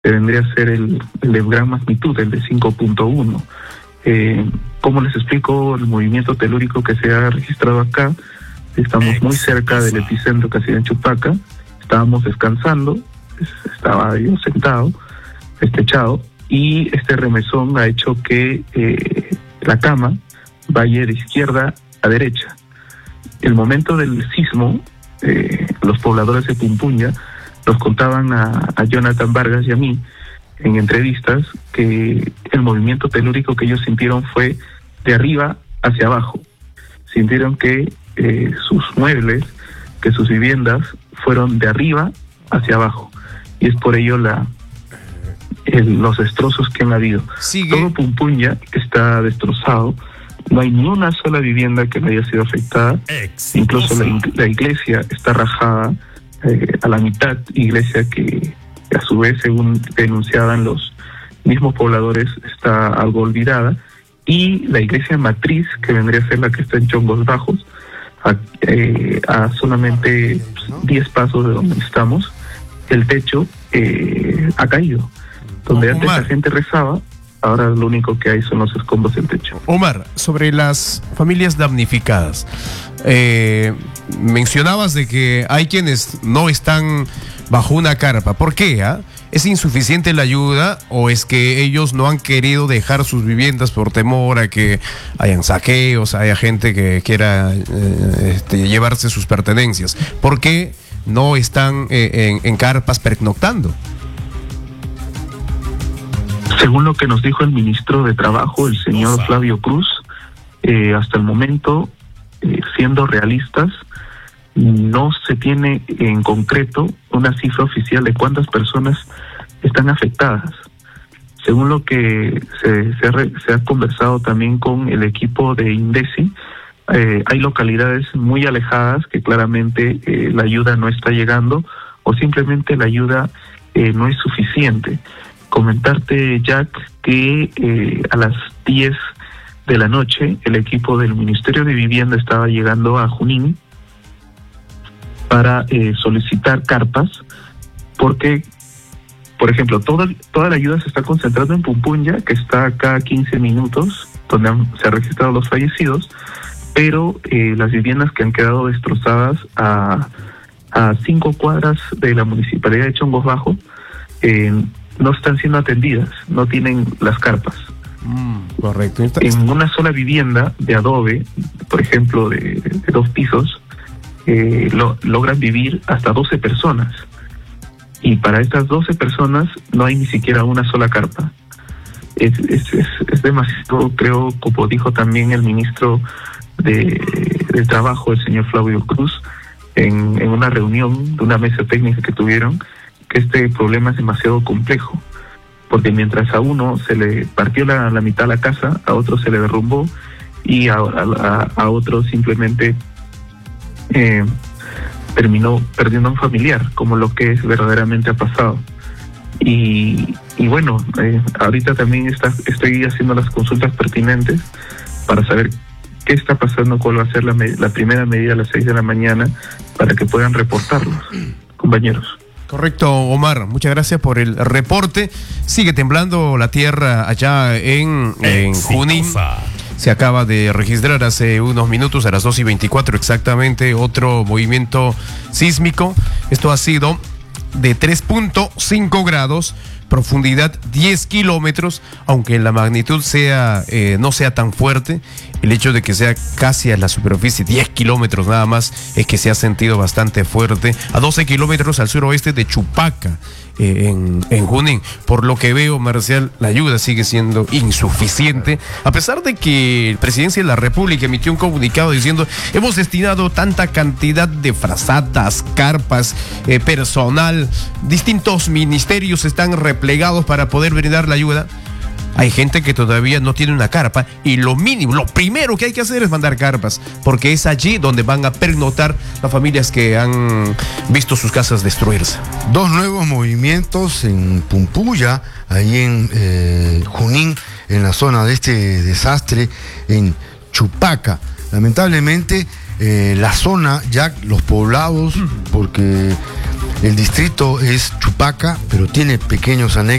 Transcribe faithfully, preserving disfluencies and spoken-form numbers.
que vendría a ser el, el de gran magnitud, el de cinco punto uno. Eh, ¿Cómo les explico el movimiento telúrico que se ha registrado acá? Estamos muy cerca del epicentro que ha sido en Chupaca, estábamos descansando, estaba yo sentado, estechado, y este remesón ha hecho que eh, la cama vaya de izquierda a derecha. El momento del sismo, eh, los pobladores de Pumpunya nos contaban a, a Jonathan Vargas y a mí en entrevistas que el movimiento telúrico que ellos sintieron fue de arriba hacia abajo. Sintieron que eh, sus muebles, que sus viviendas fueron de arriba hacia abajo, y es por ello la el, los destrozos que han habido. Sigue. Todo Pumpunya está destrozado, no hay ni una sola vivienda que no haya sido afectada. Exitosa. Incluso la, la iglesia está rajada eh, a la mitad, iglesia que a su vez, según denunciaban los mismos pobladores, está algo olvidada, y la iglesia matriz, que vendría a ser la que está en Chongos Bajos, a, eh, a solamente diez pasos de donde estamos, el techo eh, ha caído. Donde antes la gente rezaba, ahora lo único que hay son los escombros del techo. Omar, sobre las familias damnificadas, eh, mencionabas de que hay quienes no están bajo una carpa. ¿Por qué? Ah? ¿Es insuficiente la ayuda o es que ellos no han querido dejar sus viviendas por temor a que hayan saqueos, haya gente que quiera eh, este, llevarse sus pertenencias? ¿Por qué no están eh, en, en carpas pernoctando? Según lo que nos dijo el ministro de Trabajo, el señor Flavio Cruz, eh, hasta el momento, eh, siendo realistas, no se tiene en concreto una cifra oficial de cuántas personas están afectadas. Según lo que se, se, ha, se ha conversado también con el equipo de INDECI, eh, hay localidades muy alejadas que claramente eh, la ayuda no está llegando, o simplemente la ayuda eh, no es suficiente. Comentarte, Jack, que eh, a las diez de la noche el equipo del Ministerio de Vivienda estaba llegando a Junín para eh, solicitar carpas, porque, por ejemplo, toda, toda la ayuda se está concentrando en Pumpunya, que está acá a quince minutos, donde han, se han registrado los fallecidos, pero eh, las viviendas que han quedado destrozadas a, a cinco cuadras de la municipalidad de Chongos Bajo, eh, no están siendo atendidas, no tienen las carpas. Mm, correcto. En una sola vivienda de adobe, por ejemplo, de, de dos pisos, eh, lo, logran vivir hasta doce personas. Y para estas doce personas no hay ni siquiera una sola carpa. Es, es, es, es demasiado, creo, como dijo también el ministro de, de Trabajo, el señor Flavio Cruz, en, en una reunión de una mesa técnica que tuvieron, que este problema es demasiado complejo, porque mientras a uno se le partió la, la mitad la casa, a otro se le derrumbó, y a, a, a otro simplemente eh, terminó perdiendo a un familiar, como lo que es verdaderamente ha pasado. Y, y bueno, eh, ahorita también está, estoy haciendo las consultas pertinentes para saber qué está pasando, cuál va a ser la, la primera medida a las seis de la mañana, para que puedan reportarlos, compañeros. Correcto, Omar, muchas gracias por el reporte. Sigue temblando la tierra allá en, en Junín. Se acaba de registrar hace unos minutos, a las dos y veinticuatro exactamente, otro movimiento sísmico. Esto ha sido de tres punto cinco grados, profundidad diez kilómetros, aunque la magnitud sea eh, no sea tan fuerte. El hecho de que sea casi a la superficie, diez kilómetros nada más, es que se ha sentido bastante fuerte. A doce kilómetros al suroeste de Chupaca, eh, en, en Junín. Por lo que veo, Marcial, la ayuda sigue siendo insuficiente, a pesar de que el presidente de la República emitió un comunicado diciendo: hemos destinado tanta cantidad de frazadas, carpas, eh, personal, distintos ministerios están replegados para poder brindar la ayuda. Hay gente que todavía no tiene una carpa, y lo mínimo, lo primero que hay que hacer es mandar carpas, porque es allí donde van a pernoctar las familias que han visto sus casas destruirse. Dos nuevos movimientos en Pumpunya, ahí en eh, Junín, en la zona de este desastre en Chupaca. Lamentablemente, eh, la zona, ya los poblados, porque El distrito es Chupaca, pero tiene pequeños anexos.